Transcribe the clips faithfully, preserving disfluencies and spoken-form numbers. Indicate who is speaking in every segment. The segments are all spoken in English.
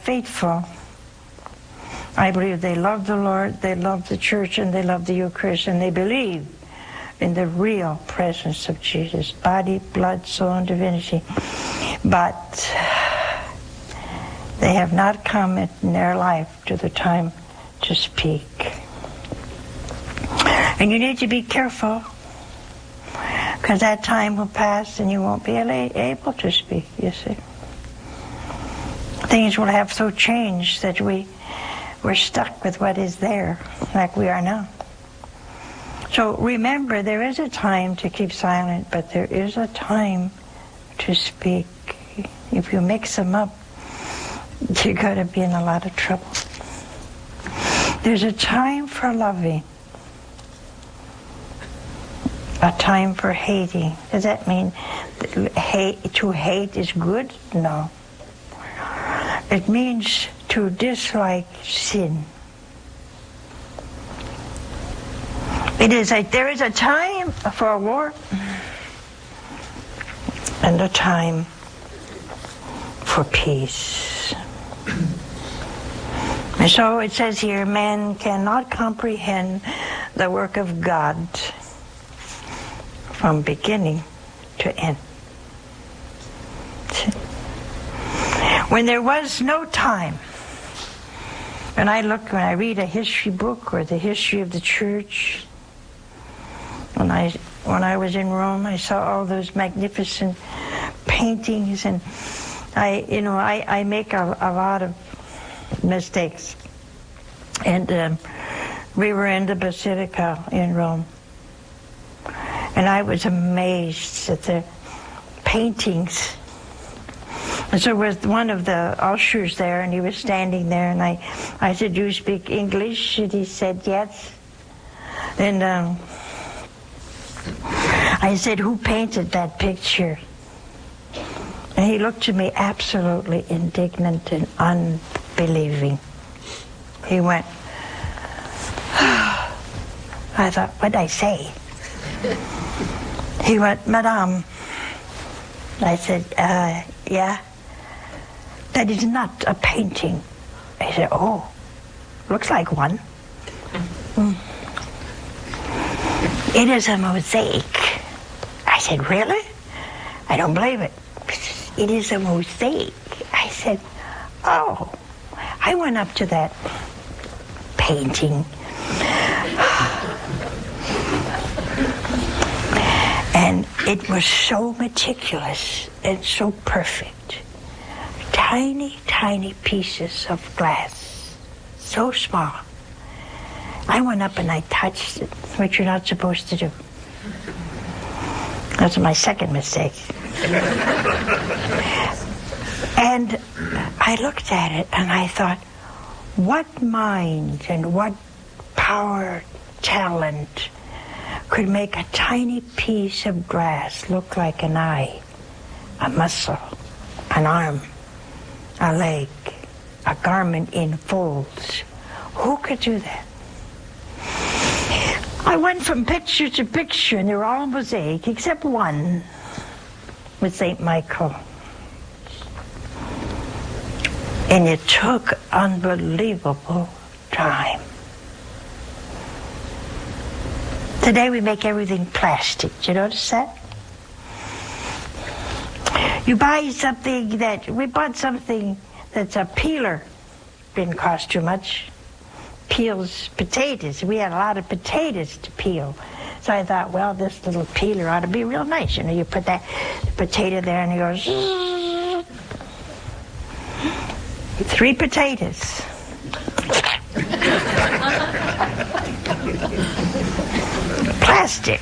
Speaker 1: faithful. I believe they love the Lord, they love the church, and they love the Eucharist, and they believe in the real presence of Jesus, body, blood, soul, and divinity. But they have not come in their life to the time to speak. And you need to be careful, because that time will pass and you won't be able to speak, you see. Things will have so changed that we, we're stuck with what is there, like we are now. So remember, there is a time to keep silent, but there is a time to speak. If you mix them up, you're going to be in a lot of trouble. There's a time for loving, a time for hating. Does that mean that hate, to hate is good? No. It means to dislike sin. It is like there is a time for a war and a time for peace. And so it says here, man cannot comprehend the work of God from beginning to end. When there was no time, when I look, when I read a history book or the history of the church, when I when I was in Rome, I saw all those magnificent paintings, and I, you know, I, I make a, a lot of mistakes. And um, we were in the Basilica in Rome, and I was amazed at the paintings. And so was one of the ushers there, and he was standing there, and I, I said, "Do you speak English?" And he said, "Yes." And um, I said, "Who painted that picture?" And he looked at me absolutely indignant and unbelieving. He went, I thought, what'd I say? He went, "Madame." I said, uh, yeah, that is not a painting. I said, "Oh, looks like one." Mm. "It is a mosaic." I said, "Really?" "I don't believe it." "It is a mosaic." I said, "Oh." I went up to that painting. And it was so meticulous and so perfect. Tiny, tiny pieces of glass. So small. I went up and I touched it, which you're not supposed to do. That's my second mistake. And I looked at it and I thought, what mind and what power, talent could make a tiny piece of glass look like an eye, a muscle, an arm, a leg, a garment in folds? Who could do that? I went from picture to picture, and they were all mosaic, except one with Saint Michael. And it took unbelievable time. Today we make everything plastic. Do you notice that? You buy something that, we bought something that's a peeler. Didn't cost too much. Peels potatoes. We had a lot of potatoes to peel. So I thought, well, this little peeler ought to be real nice. You know, you put that potato there and it goes, zzz. Three potatoes. Plastic.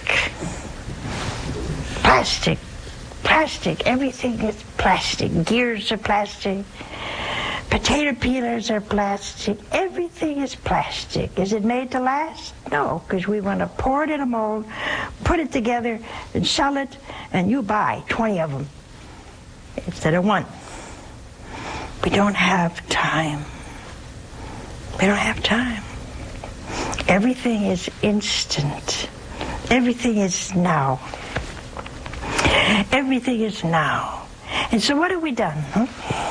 Speaker 1: Plastic. Plastic. Everything is plastic. Gears are plastic. Potato peelers are plastic. Everything is plastic. Is it made to last? No, because we want to pour it in a mold, put it together, and sell it, and you buy twenty of them instead of one. We don't have time. We don't have time. Everything is instant. Everything is now. Everything is now. And so what have we done? Huh?